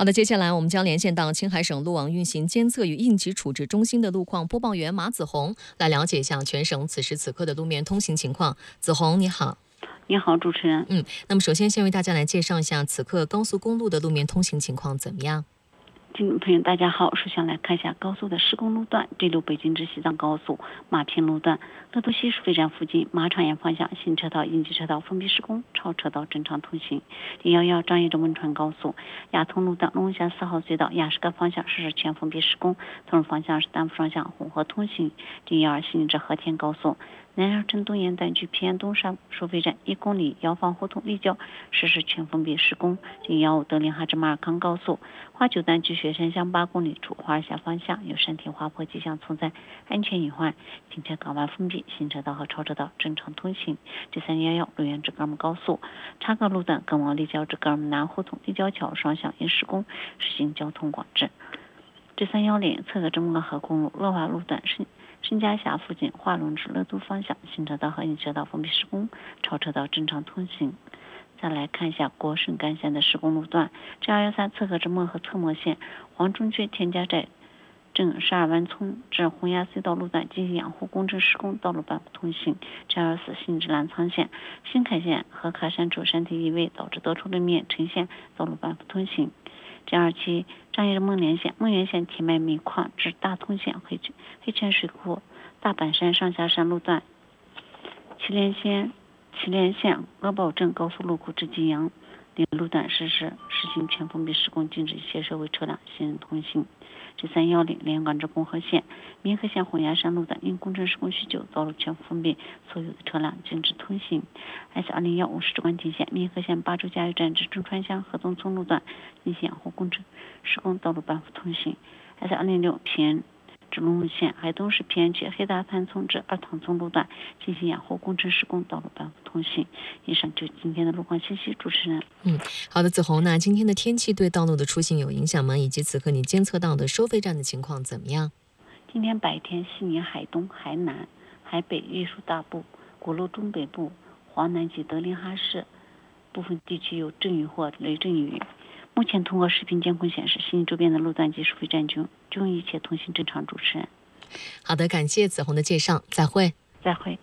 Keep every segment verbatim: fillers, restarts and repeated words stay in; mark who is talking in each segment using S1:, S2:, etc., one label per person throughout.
S1: 好的，接下来我们将连线到青海省路网运行监测与应急处置中心的路况播报员马子红，来了解一下全省此时此刻的路面通行情况。子红，你好。
S2: 你好，主持人。
S1: 嗯，那么首先先为大家来介绍一下此刻高速公路的路面通行情况怎么样？
S2: 听众朋友大家好，首先来看一下高速的施工路段。第六北京至西藏高速马坪路段乐都西收费站附近马场沿方向新车道、应急车道封闭施工，超车道正常通行。第幺幺张掖州汶川高速亚通路段龙峡四号隧道雅石各方向实施全封闭施工，从方向是单副双向混合通行。第幺二西至和田高速南阳镇东沿段距偏东山收费站一公里药房胡同立交实施全封闭施工。第幺五德林哈至马尔康高速花九段距雪山乡八公里处花儿峡方向有山体滑坡迹象存在，安全隐患，停车港湾封闭，行车道和超车道正常通行。第三幺幺泸源至格尔木高速察克路段格尔木立交至格尔木南胡同立交桥双向因施工实行交通管制。第三幺零侧克至漠河公路乐华路段申申家峡附近化龙至乐都方向行车道和应急车道封闭施工，超车道正常通行。再来看一下国省干线的施工路段。G二一三侧克至漠河侧漠线黄中区田家寨镇十二湾村至洪崖隧道路段进行养护工程施工，道路半不通行。G二四新至澜沧县新凯县和喀山处山体移位导致德处路面呈现道路半不通行。G二七张掖至孟连县孟源县铁脉煤矿至大通县黑黑泉水库大板山上下山路段祁连县祁连县阿保镇高速路库至济阳路段实施实行全封闭施工，禁止一切社会车辆行人通行。G三幺零连岗至共和县民和县洪崖山路段因工程施工需求，道路全封闭，所有的车辆禁止通行。S二零幺五至关田县民和县巴州加油站至中川乡河东村路段进行养护工程施工，道路半不通行。S二零六平至龙武县海东市偏区黑大滩村至二塘村路段进行养护工程施工，道路半不通行。以上就今天的路况信息，主持人。
S1: 嗯，好的，子红，那今天的天气对道路的出行有影响吗？以及此刻你监测到的收费站的情况怎么样？
S2: 今天白天西宁、海东、海南、海北、玉树大部、果洛中北部、华南及德林哈市部分地区有阵雨或雷阵雨。目前通过视频监控显示，西宁周边的路段及收费站均均一切通行正常。主持人，
S1: 好的，感谢子红的介绍，再会。
S2: 再会。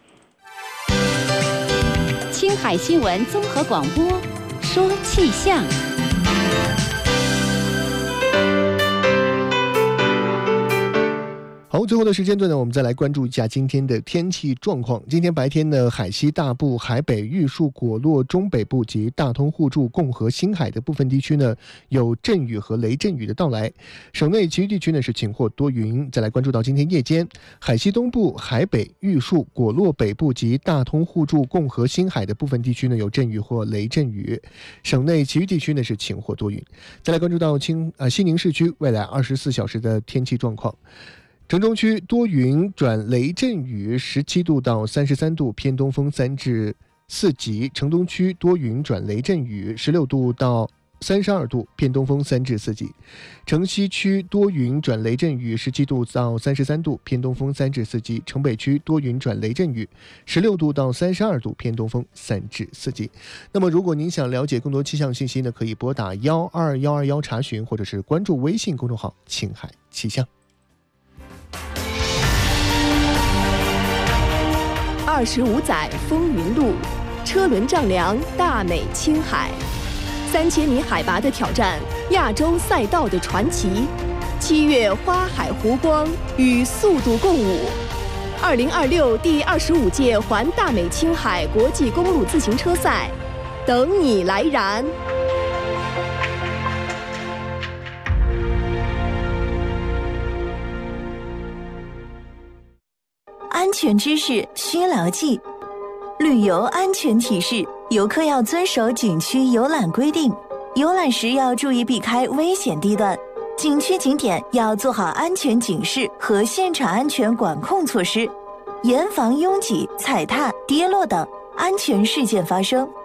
S3: 青海新闻综合广播，说气象。
S4: 好，最后的时间段呢，我们再来关注一下今天的天气状况。今天白天呢，海西大部、海北、玉树、果洛中北部及大通互助、共和、新海的部分地区呢，有阵雨和雷阵雨的到来。省内其余地区呢是晴或多云。再来关注到今天夜间，海西东部、海北、玉树、果洛北部及大通互助、共和、新海的部分地区呢有阵雨或雷阵雨。省内其余地区呢是晴或多云。再来关注到青呃西宁市区未来二十四小时的天气状况。城中区多云转雷阵雨，十七度到三十三度，偏东风三至四级。城东区多云转雷阵雨，十六度到三十二度，偏东风三至四级。城西区多云转雷阵雨，十七度到三十三度，偏东风三至四级。城北区多云转雷阵雨，十六度到三十二度，偏东风三至四级。那么，如果您想了解更多气象信息呢，可以拨打幺二幺二幺查询，或者是关注微信公众号“青海气象”。
S5: 二十五载风云路，车轮丈量大美青海，三千米海拔的挑战，亚洲赛道的传奇。七月花海湖光与速度共舞。二零二六第二十五届环大美青海国际公路自行车赛，等你来燃！
S6: 安全知识需牢记。旅游安全提示：游客要遵守景区游览规定，游览时要注意避开危险地段，景区景点要做好安全警示和现场安全管控措施，严防拥挤、踩踏、跌落等安全事件发生。